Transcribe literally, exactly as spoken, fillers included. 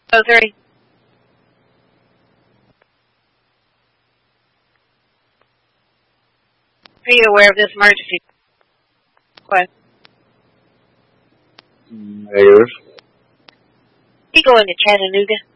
Oh, three. Are you aware of this emergency? What? Negative. You going to Chattanooga?